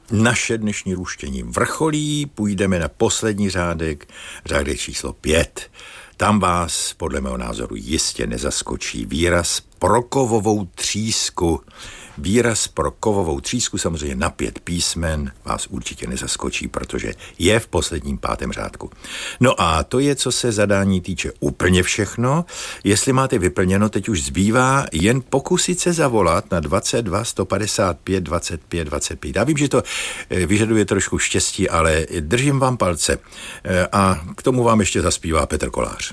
Naše dnešní ruštění vrcholí, půjdeme na poslední řádek číslo 5. Tam vás, podle mého názoru, jistě nezaskočí výraz pro kovovou třísku. Výraz pro kovovou třísku, samozřejmě na 5 písmen, vás určitě nezaskočí, protože je v posledním 5. řádku. No a to je, co se zadání týče, úplně všechno. Jestli máte vyplněno, teď už zbývá jen pokusit se zavolat na 22 155 25 25. Já vím, že to vyžaduje trošku štěstí, ale držím vám palce. A k tomu vám ještě zaspívá Petr Kolář.